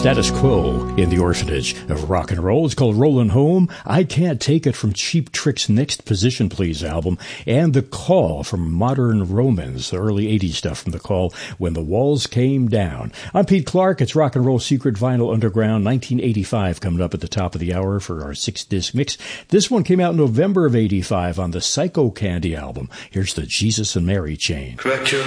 Status Quo in the Orphanage of Rock and Roll. It's called Rollin' Home. I Can't Take It from Cheap Trick's Next Position Please album. And The Call from Modern Romans, the early 80s stuff from The Call, When the Walls Came Down. I'm Pete Clark. It's Rock and Roll Secret Vinyl Underground 1985 coming up at the top of the hour for our 6-disc mix. This one came out in November of 85 on the Psycho Candy album. Here's the Jesus and Mary Chain. Correct your